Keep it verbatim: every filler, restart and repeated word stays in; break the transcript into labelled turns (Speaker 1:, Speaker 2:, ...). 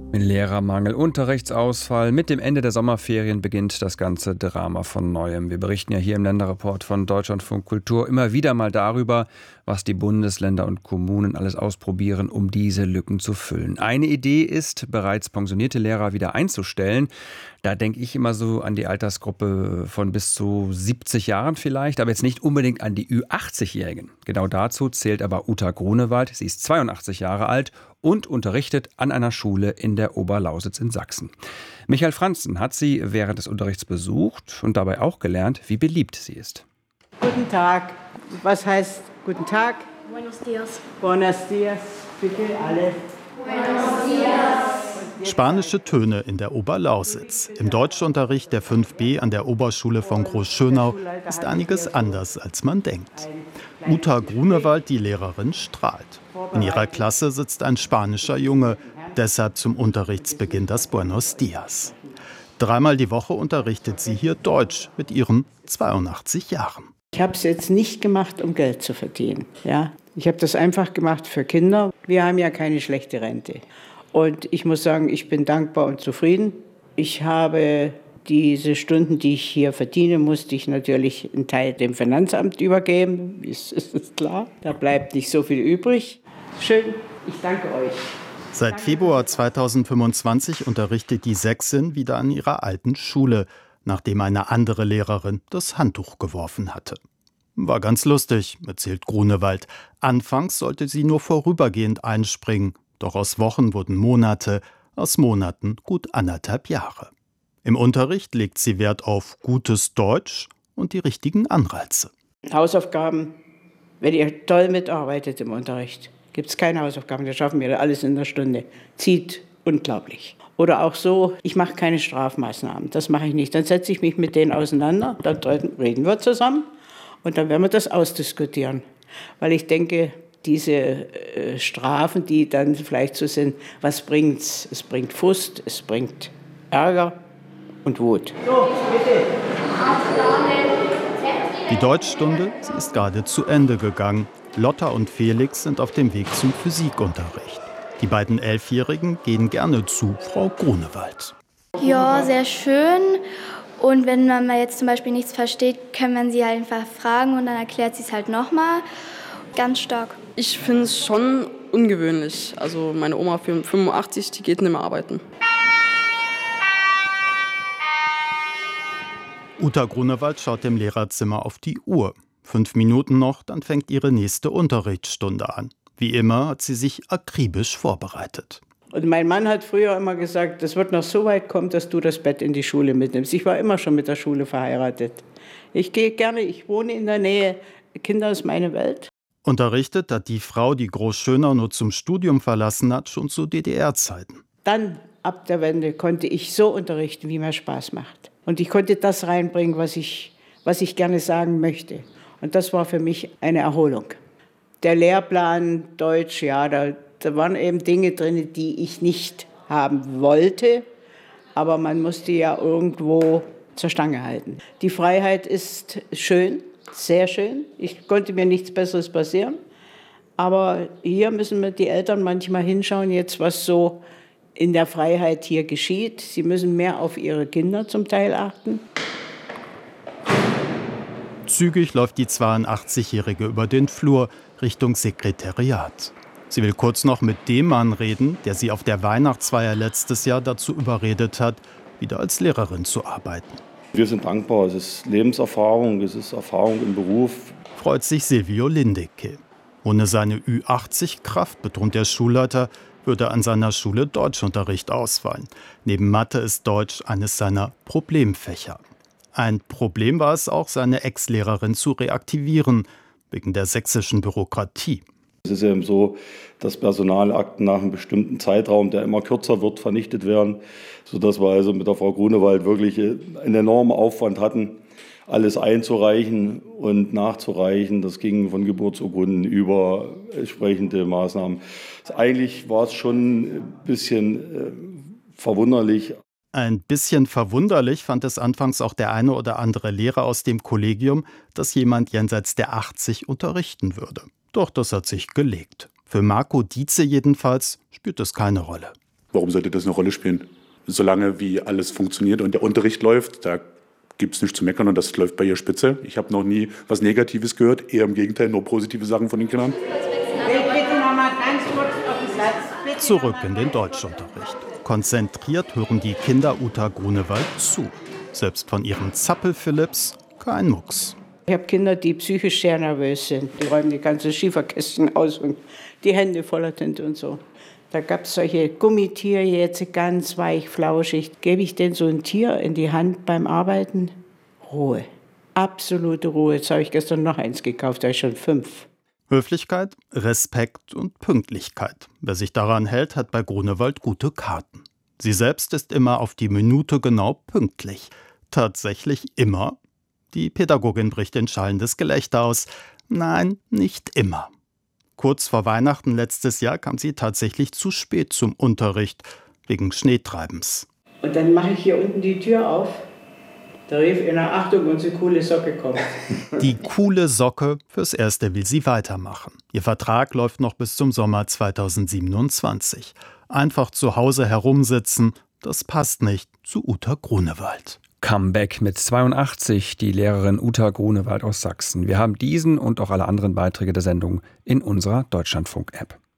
Speaker 1: Mit Lehrermangel, Unterrichtsausfall, mit dem Ende der Sommerferien beginnt das ganze Drama von Neuem. Wir berichten ja hier im Länderreport von Deutschlandfunk Kultur immer wieder mal darüber, was die Bundesländer und Kommunen alles ausprobieren, um diese Lücken zu füllen. Eine Idee ist, bereits pensionierte Lehrer wieder einzustellen. Da denke ich immer so an die Altersgruppe von bis zu siebzig Jahren vielleicht, aber jetzt nicht unbedingt an die Ü achtzig-Jährigen. Genau dazu zählt aber Uta Grunewald. Sie ist zweiundachtzig Jahre alt und unterrichtet an einer Schule in der Oberlausitz in Sachsen. Michael Franzen hat sie während des Unterrichts besucht und dabei auch gelernt, wie beliebt sie ist.
Speaker 2: Guten Tag. Was heißt guten Tag?
Speaker 3: Buenos dias.
Speaker 2: Buenos dias. Bitte alle.
Speaker 3: Buenos dias.
Speaker 4: Spanische Töne in der Oberlausitz. Im Deutschunterricht der fünf B an der Oberschule von Großschönau ist einiges anders, als man denkt. Uta Grunewald, die Lehrerin, strahlt. In ihrer Klasse sitzt ein spanischer Junge, deshalb zum Unterrichtsbeginn das Buenos Dias. Dreimal die Woche unterrichtet sie hier Deutsch mit ihren zweiundachtzig Jahren.
Speaker 2: Ich habe es jetzt nicht gemacht, um Geld zu verdienen. Ja? Ich habe das einfach gemacht für Kinder. Wir haben ja keine schlechte Rente. Und ich muss sagen, ich bin dankbar und zufrieden. Ich habe diese Stunden, die ich hier verdiene, musste ich natürlich einen Teil dem Finanzamt übergeben. Ist, ist klar, da bleibt nicht so viel übrig. Schön, ich danke euch.
Speaker 4: Seit Februar zweitausendfünfundzwanzig unterrichtet die Sächsin wieder an ihrer alten Schule, nachdem eine andere Lehrerin das Handtuch geworfen hatte. War ganz lustig, erzählt Grunewald. Anfangs sollte sie nur vorübergehend einspringen. Doch aus Wochen wurden Monate, aus Monaten gut anderthalb Jahre. Im Unterricht legt sie Wert auf gutes Deutsch und die richtigen Anreize.
Speaker 2: Hausaufgaben, wenn ihr toll mitarbeitet im Unterricht, gibt es keine Hausaufgaben, das schaffen wir alles in einer Stunde. Zieht unglaublich. Oder auch so, ich mache keine Strafmaßnahmen, das mache ich nicht. Dann setze ich mich mit denen auseinander, dann reden wir zusammen und dann werden wir das ausdiskutieren. Weil ich denke, diese äh, Strafen, die dann vielleicht so sind, was bringt's? Es bringt Frust, es bringt Ärger und Wut. So, bitte.
Speaker 4: Die Deutschstunde, sie ist gerade zu Ende gegangen. Lotta und Felix sind auf dem Weg zum Physikunterricht. Die beiden Elfjährigen gehen gerne zu Frau Grunewald.
Speaker 3: Ja, sehr schön. Und wenn man mal jetzt zum Beispiel nichts versteht, kann man sie halt einfach fragen und dann erklärt sie es halt nochmal. Ganz stark.
Speaker 5: Ich finde es schon ungewöhnlich. Also meine Oma fünfundachtzig, die geht nicht mehr arbeiten.
Speaker 4: Uta Grunewald schaut im Lehrerzimmer auf die Uhr. Fünf Minuten noch, dann fängt ihre nächste Unterrichtsstunde an. Wie immer hat sie sich akribisch vorbereitet.
Speaker 2: Und mein Mann hat früher immer gesagt, das wird noch so weit kommen, dass du das Bett in die Schule mitnimmst. Ich war immer schon mit der Schule verheiratet. Ich gehe gerne, ich wohne in der Nähe. Kinder ist meine Welt.
Speaker 4: Unterrichtet hat die Frau, die Großschönau nur zum Studium verlassen hat, schon zu D D R-Zeiten.
Speaker 2: Dann, ab der Wende, konnte ich so unterrichten, wie mir Spaß macht. Und ich konnte das reinbringen, was ich, was ich gerne sagen möchte. Und das war für mich eine Erholung. Der Lehrplan Deutsch, ja, da, da waren eben Dinge drin, die ich nicht haben wollte. Aber man musste ja irgendwo zur Stange halten. Die Freiheit ist schön. Sehr schön. Ich konnte mir nichts Besseres passieren. Aber hier müssen wir die Eltern manchmal hinschauen, jetzt was so in der Freiheit hier geschieht. Sie müssen mehr auf ihre Kinder zum Teil achten.
Speaker 4: Zügig läuft die zweiundachtzigjährige über den Flur Richtung Sekretariat. Sie will kurz noch mit dem Mann reden, der sie auf der Weihnachtsfeier letztes Jahr dazu überredet hat, wieder als Lehrerin zu arbeiten.
Speaker 6: Wir sind dankbar, es ist Lebenserfahrung, es ist Erfahrung im Beruf.
Speaker 4: Freut sich Silvio Lindecke. Ohne seine Ü achtzig-Kraft, betont der Schulleiter, würde an seiner Schule Deutschunterricht ausfallen. Neben Mathe ist Deutsch eines seiner Problemfächer. Ein Problem war es auch, seine Ex-Lehrerin zu reaktivieren, wegen der sächsischen Bürokratie.
Speaker 6: Es ist eben so, dass Personalakten nach einem bestimmten Zeitraum, der immer kürzer wird, vernichtet werden, sodass wir also mit der Frau Grunewald wirklich einen enormen Aufwand hatten, alles einzureichen und nachzureichen. Das ging von Geburtsurkunden über entsprechende Maßnahmen. Eigentlich war es schon ein bisschen äh, verwunderlich.
Speaker 4: Ein bisschen verwunderlich fand es anfangs auch der eine oder andere Lehrer aus dem Kollegium, dass jemand jenseits der achtzig unterrichten würde. Doch das hat sich gelegt. Für Marco Dietze jedenfalls spielt es keine Rolle.
Speaker 7: Warum sollte das eine Rolle spielen? Solange wie alles funktioniert und der Unterricht läuft, da gibt es nichts zu meckern und das läuft bei ihr spitze. Ich habe noch nie was Negatives gehört, eher im Gegenteil, nur positive Sachen von den Kindern.
Speaker 4: Zurück in den Deutschunterricht. Konzentriert hören die Kinder Uta Grunewald zu. Selbst von ihren Zappel-Philipps kein Mucks.
Speaker 2: Ich habe Kinder, die psychisch sehr nervös sind. Die räumen die ganzen Schieferkästchen aus und die Hände voller Tinte und so. Da gab es solche Gummitiere, jetzt ganz weich, flauschig. Gebe ich denen so ein Tier in die Hand beim Arbeiten? Ruhe. Absolute Ruhe. Jetzt habe ich gestern noch eins gekauft, da habe ich schon fünf.
Speaker 4: Höflichkeit, Respekt und Pünktlichkeit. Wer sich daran hält, hat bei Grunewald gute Karten. Sie selbst ist immer auf die Minute genau pünktlich. Tatsächlich immer? Die Pädagogin bricht in schallendes Gelächter aus. Nein, nicht immer. Kurz vor Weihnachten letztes Jahr kam sie tatsächlich zu spät zum Unterricht, wegen Schneetreibens.
Speaker 2: Und dann mache ich hier unten die Tür auf. Da rief einer: Achtung, unsere coole Socke kommt.
Speaker 4: Die coole Socke, fürs Erste will sie weitermachen. Ihr Vertrag läuft noch bis zum Sommer zweitausendsiebenundzwanzig. Einfach zu Hause herumsitzen, das passt nicht zu Uta Grunewald.
Speaker 1: Comeback mit zweiundachtzig, die Lehrerin Uta Grunewald aus Sachsen. Wir haben diesen und auch alle anderen Beiträge der Sendung in unserer Deutschlandfunk-App.